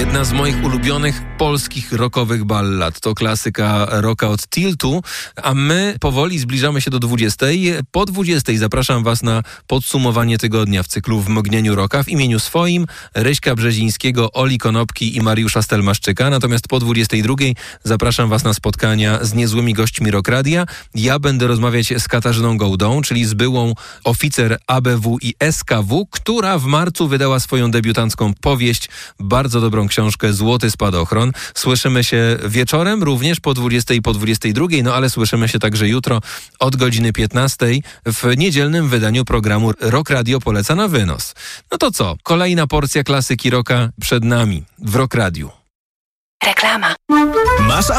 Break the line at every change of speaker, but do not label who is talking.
Jedna z moich ulubionych polskich rockowych ballad. To klasyka rocka od Tiltu, a my powoli zbliżamy się do 20. Po 20 zapraszam Was na podsumowanie tygodnia w cyklu W mgnieniu rocka w imieniu swoim, Ryśka Brzezińskiego, Oli Konopki i Mariusza Stelmaszczyka. Natomiast po 22 zapraszam Was na spotkania z niezłymi gośćmi Rock Radia. Ja będę rozmawiać z Katarzyną Gołdą, czyli z byłą oficer ABW i SKW, która w marcu wydała swoją debiutancką powieść, bardzo dobrą książkę Złoty Spadochron. Słyszymy się wieczorem, również po 20 i po 22, no ale słyszymy się także jutro od godziny 15 w niedzielnym wydaniu programu Rock Radio poleca na wynos. No to co? Kolejna porcja klasyki rocka przed nami w Rock Radiu.
Reklama.
Masz